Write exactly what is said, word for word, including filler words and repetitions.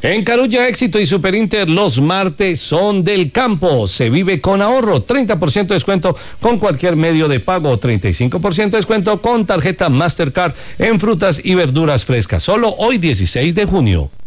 En Carulla, Éxito y Superinter, los martes son del campo. Se vive con ahorro. treinta por ciento de descuento con cualquier medio de pago. treinta y cinco por ciento de descuento con tarjeta Mastercard en frutas y verduras frescas. Solo hoy, dieciséis de junio.